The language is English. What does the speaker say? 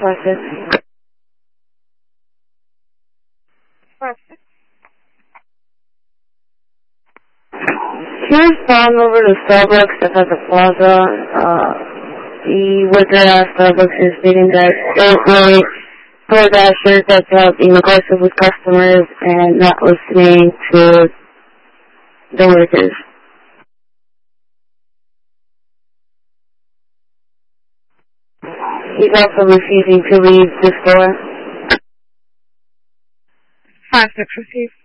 5-6. 5-6. He was found over to Starbucks that's at the plaza. The worker at Starbucks is stating that they told Asher that being aggressive with customers and not listening to the workers. He's also refusing to leave the store. 5-6 received.